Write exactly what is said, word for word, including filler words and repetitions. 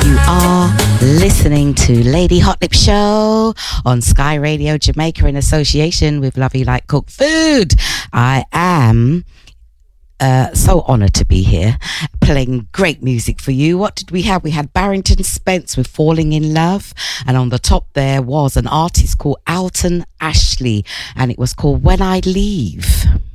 You are listening to Lady Hot Lip Show on Sky Radio Jamaica in association with Love You Like Cooked Food. I am uh, so honoured to be here playing great music for you. What did we have? We had Barrington Spence with Falling in Love, and on the top there was an artist called Alton Ashley, and it was called When I Leave.